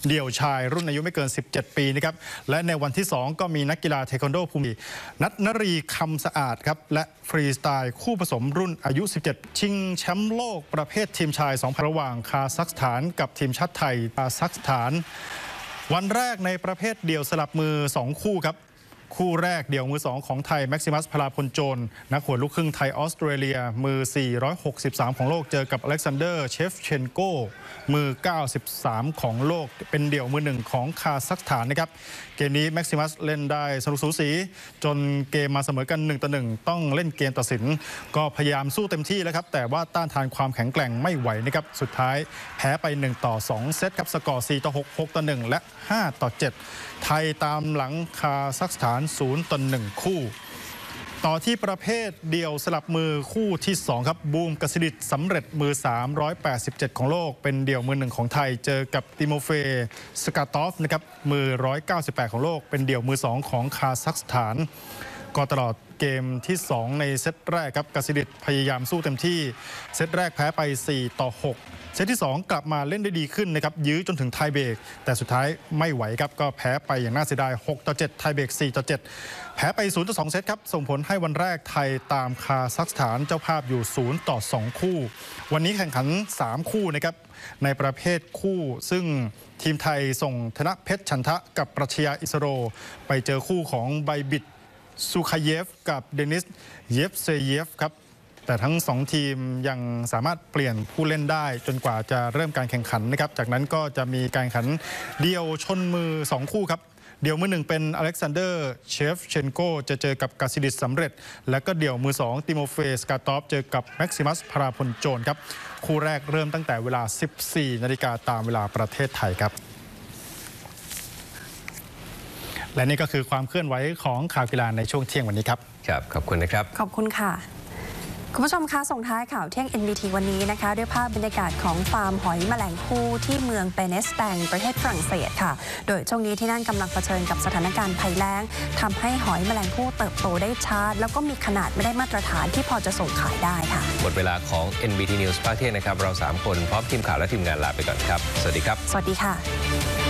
เดี่ยวชายรุ่นอายุไม่เกิน17 ปีนะครับและในวันที่2ก็มีนักกีฬาเทควันโดภูมินัทนรีคำสะอาดครับและฟรีสไตล์คู่ผสมรุ่นอายุ17ชิงแชมป์โลกประเภททีมชาย2ระหว่างคาซัคสถานกับทีมชาติไทยคาซัคสถานวันแรกในประเภทเดี่ยวสลับมือ2คู่ครับคู่แรกเดี่ยวมือ2ของไทยแม็กซิมัสพลาพลโจรนักหัวลูกครึ่งไทยออสเตรเลียมือ463ของโลกเจอกับอเล็กซานเดอร์เชฟเชนโกมือ93ของโลกเป็นเดี่ยวมือ1ของคาซัคสถานนะครับเกมนี้แม็กซิมัสเล่นได้สนุกสูสีจนเกมมาเสมอกัน1-1ต้องเล่นเกมตัดสินก็พยายามสู้เต็มที่แล้วครับแต่ว่าต้านทานความแข็งแกร่งไม่ไหวนะครับสุดท้ายแพ้ไป1-2เซตครับสกอร์4-6 6-1และ5-7ไทยตามหลังคาซัคสถาน0-1คู่ต่อที่ประเภทเดี่ยวสลับมือคู่ที่2ครับบูมกสิดิตสำเร็จมือ387ของโลกเป็นเดี่ยวมือ1ของไทยเจอกับติโมเฟสกาตอฟนะครับมือ198ของโลกเป็นเดี่ยวมือ2ของคาซัคสถานก็ตลอดเกมที่2ในเซตแรกครับกสิดิตพยายามสู้เต็มที่เซตแรกแพ้ไป4-6เซตที่2กลับมาเล่นได้ดีขึ้นนะครับยื้อจนถึงไทเบรกแต่สุดท้ายไม่ไหวครับก็แพ้ไปอย่างน่าเสียดาย6-7ไทเบรก4-7แพ้ไป0-2เซตครับส่งผลให้วันแรกไทยตามคาซัคสถานเจ้าภาพอยู่0-2คู่วันนี้แข่งขัน3คู่นะครับในประเภทคู่ซึ่งทีมไทยส่งธนเพชรฉันทะกับปรัชญาอิสโรไปเจอคู่ของไบบิดซูคาเยฟกับเดนิสเยฟเซเยฟครับแต่ทั้ง2ทีมยังสามารถเปลี่ยนผู้เล่นได้จนกว่าจะเริ่มการแข่งขันนะครับจากนั้นก็จะมีการแข่งขันเดี่ยวชนมือ2คู่ครับเดี่ยวมือ1เป็นอเล็กซานเดอร์เชฟเชนโกจะเจอกับกาซิดิสสำเร็จและก็เดี่ยวมือ2ติโมเฟสกาตอฟเจอกับแม็กซิมัสพลาพลโจรครับคู่แรกเริ่มตั้งแต่เวลา 14 นาฬิกาตามเวลาประเทศไทยครับและนี่ก็คือความเคลื่อนไหวของข่าวกีฬาในช่วงเที่ยงวันนี้ครับครับขอบคุณนะครับขอบคุณค่ะคุณผู้ชมคะส่งท้ายข่าวเที่ยง NBT วันนี้นะคะด้วยภาพบรรยากาศของฟาร์มหอยแมลงภู่ที่เมืองเปเนสแตงประเทศฝรั่งเศสค่ะโดยช่วงนี้ที่นั่นกำลังเผชิญกับสถานการณ์ภัยแล้งทำให้หอยแมลงภู่เติบโตได้ช้าแล้วก็มีขนาดไม่ได้มาตรฐานที่พอจะส่งขายได้ค่ะหมดเวลาของ NBT News ภาคเที่ยงนะครับเรา3คนพร้อมทีมข่าวและทีมงานลาไปก่อนครับสวัสดีครับสวัสดีค่ะ